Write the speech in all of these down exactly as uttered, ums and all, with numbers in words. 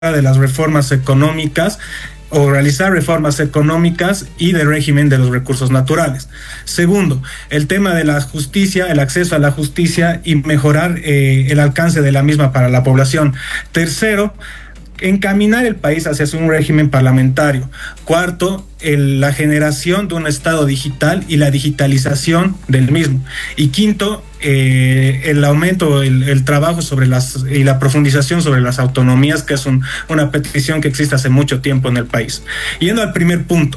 de las reformas económicas o realizar reformas económicas y de régimen de los recursos naturales. Segundo, el tema de la justicia, el acceso a la justicia y mejorar eh, el alcance de la misma para la población. Tercero, encaminar el país hacia un régimen parlamentario. Cuarto, el, la generación de un Estado digital y la digitalización del mismo. Y quinto, eh, el aumento, el, el trabajo sobre las y la profundización sobre las autonomías, que es un, una petición que existe hace mucho tiempo en el país. Yendo al primer punto.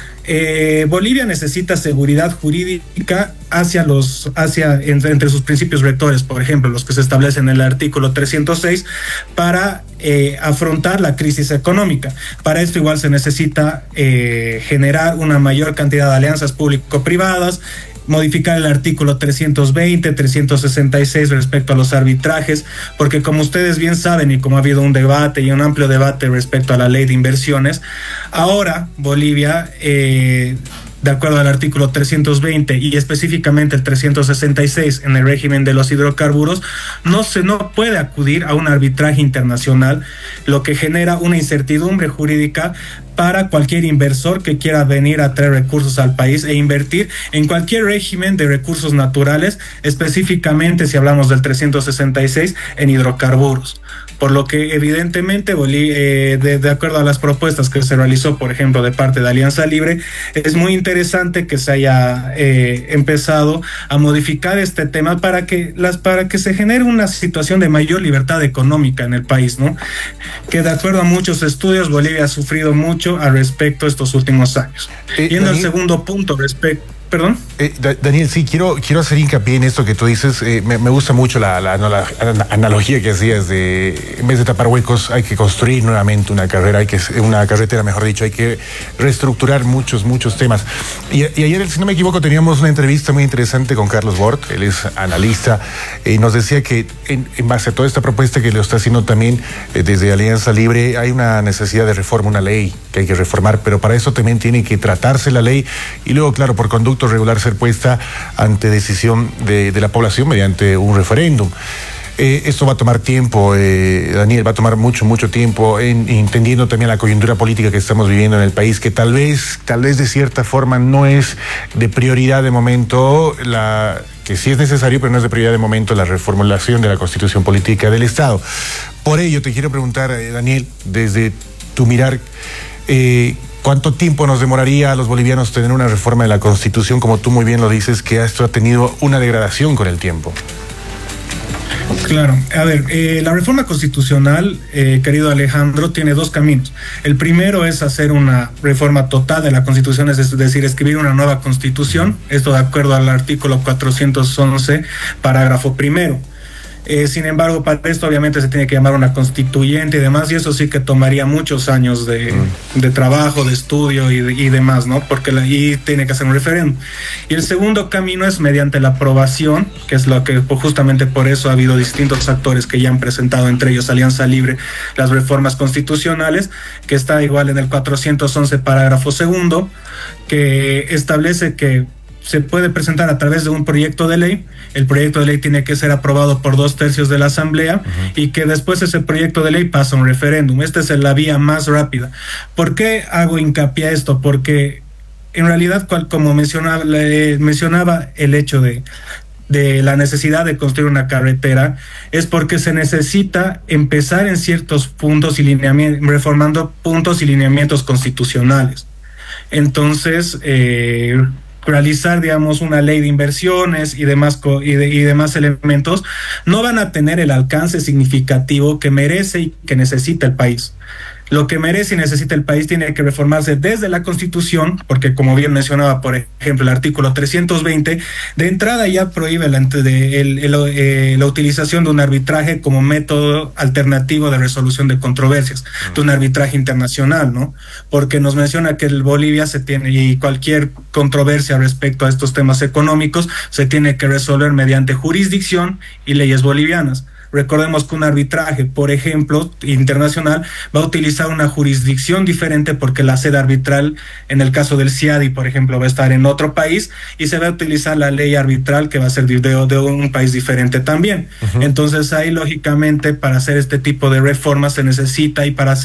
Eh, Bolivia necesita seguridad jurídica hacia los, hacia entre, entre sus principios rectores, por ejemplo, los que se establecen en el artículo trescientos seis, para eh, afrontar la crisis económica. Para esto igual se necesita eh, generar una mayor cantidad de alianzas público-privadas, modificar el artículo trescientos veinte, trescientos sesenta y seis respecto a los arbitrajes, porque como ustedes bien saben y como ha habido un debate y un amplio debate respecto a la ley de inversiones, ahora Bolivia, eh, de acuerdo al artículo trescientos veinte y específicamente el trescientos sesenta y seis en el régimen de los hidrocarburos, no se no puede acudir a un arbitraje internacional, lo que genera una incertidumbre jurídica para cualquier inversor que quiera venir a traer recursos al país e invertir en cualquier régimen de recursos naturales, específicamente si hablamos del trescientos sesenta y seis en hidrocarburos. Por lo que evidentemente eh, de, de acuerdo a las propuestas que se realizó, por ejemplo, de parte de Alianza Libre, es muy interesante que se haya eh, empezado a modificar este tema para que las para que se genere una situación de mayor libertad económica en el país, ¿no? Que de acuerdo a muchos estudios, Bolivia ha sufrido mucho al respecto estos últimos años. Eh, Yendo Daniel, al segundo punto respecto. Perdón. Eh, Daniel, sí, quiero quiero hacer hincapié en esto que tú dices. Eh, me, me gusta mucho la, la, la, la analogía que hacías de, en vez de tapar huecos, hay que construir nuevamente una carrera, hay que una carretera, mejor dicho, hay que reestructurar muchos, muchos temas. Y, y ayer, si no me equivoco, teníamos una entrevista muy interesante con Carlos Bort, él es analista, y eh, nos decía que en, en base a toda esta propuesta que lo está haciendo también eh, desde Alianza Libre, hay una necesidad de reforma, una ley que hay que reformar, pero para eso también tiene que tratarse la ley y luego, claro, por conducta regular ser puesta ante decisión de, de la población mediante un referéndum. Eh, esto va a tomar tiempo, eh, Daniel, va a tomar mucho, mucho tiempo, en, entendiendo también la coyuntura política que estamos viviendo en el país, que tal vez, tal vez de cierta forma no es de prioridad de momento, la, que sí es necesario, pero no es de prioridad de momento la reformulación de la Constitución Política del Estado. Por ello, te quiero preguntar, eh, Daniel, desde tu mirar, eh, ¿cuánto tiempo nos demoraría a los bolivianos tener una reforma de la Constitución, como tú muy bien lo dices, que esto ha tenido una degradación con el tiempo? Claro, a ver, eh, la reforma constitucional, eh, querido Alejandro, tiene dos caminos. El primero es hacer una reforma total de la Constitución, es decir, escribir una nueva Constitución, esto de acuerdo al artículo cuatrocientos once, parágrafo primero. Eh, sin embargo, para esto obviamente se tiene que llamar una constituyente y demás, y eso sí que tomaría muchos años de, mm. de trabajo, de estudio y, de, y demás, ¿no? Porque la, y tiene que hacer un referéndum. Y el segundo camino es mediante la aprobación, que es lo que pues, justamente por eso ha habido distintos actores que ya han presentado, entre ellos Alianza Libre, las reformas constitucionales, que está igual en el cuatrocientos once parágrafo segundo, que establece que se puede presentar a través de un proyecto de ley. El proyecto de ley tiene que ser aprobado por dos tercios de la Asamblea uh-huh. y que después ese proyecto de ley pasa a un referéndum. Esta es la vía más rápida. ¿Por qué hago hincapié a esto? Porque en realidad, cual, como mencionaba, eh, mencionaba el hecho de, de la necesidad de construir una carretera, es porque se necesita empezar en ciertos puntos y lineamientos, reformando puntos y lineamientos constitucionales. Entonces, eh, realizar, digamos, una ley de inversiones y demás, y, de, y demás elementos no van a tener el alcance significativo que merece y que necesita el país. Lo que merece y necesita el país tiene que reformarse desde la Constitución, porque como bien mencionaba, por ejemplo, el artículo trescientos veinte, de entrada ya prohíbe la, de, el, el, eh, la utilización de un arbitraje como método alternativo de resolución de controversias, uh-huh. de un arbitraje internacional, ¿no? Porque nos menciona que el Bolivia se tiene, y cualquier controversia respecto a estos temas económicos, se tiene que resolver mediante jurisdicción y leyes bolivianas. Recordemos que un arbitraje, por ejemplo, internacional, va a utilizar una jurisdicción diferente porque la sede arbitral, en el caso del CIADI, por ejemplo, va a estar en otro país y se va a utilizar la ley arbitral que va a ser de, de un país diferente también. Uh-huh. Entonces ahí, lógicamente, para hacer este tipo de reformas se necesita y para hacer